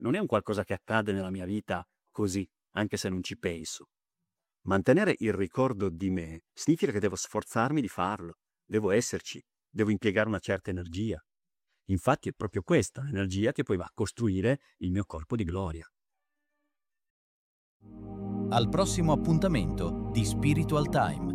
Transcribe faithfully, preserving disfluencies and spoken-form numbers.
non è un qualcosa che accade nella mia vita così, anche se non ci penso. Mantenere il ricordo di me significa che devo sforzarmi di farlo, devo esserci, devo impiegare una certa energia. Infatti è proprio questa l'energia che poi va a costruire il mio corpo di gloria. Al prossimo appuntamento di Spiritual Time.